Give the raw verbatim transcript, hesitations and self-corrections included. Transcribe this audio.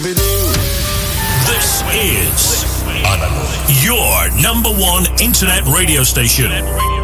This is your number one internet radio station.